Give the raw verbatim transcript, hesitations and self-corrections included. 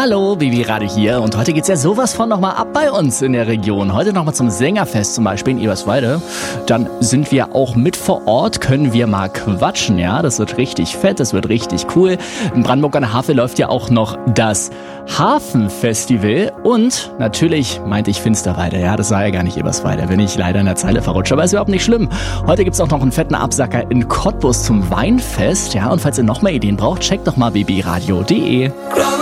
Hallo, Bibi Radio hier und heute geht's ja sowas von nochmal ab bei uns in der Region. Heute nochmal zum Sängerfest zum Beispiel in Eberswalde. Dann sind wir auch mit vor Ort, können wir mal quatschen, ja. Das wird richtig fett, das wird richtig cool. In Brandenburg an der Havel läuft ja auch noch das Hafenfestival und natürlich meinte ich Finsterwalde, ja. Das war ja gar nicht Eberswalde, bin ich leider in der Zeile verrutscht, aber ist überhaupt nicht schlimm. Heute gibt's auch noch einen fetten Absacker in Cottbus zum Weinfest, ja. Und falls ihr noch mehr Ideen braucht, checkt doch mal b b radio punkt d e.